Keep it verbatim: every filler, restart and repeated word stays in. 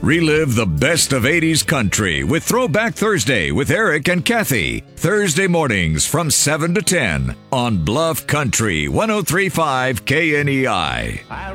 Relive the best of eighties country with Throwback Thursday with Eric and Kathy. Thursday mornings from seven to ten on Bluff Country one oh three point five K N E I.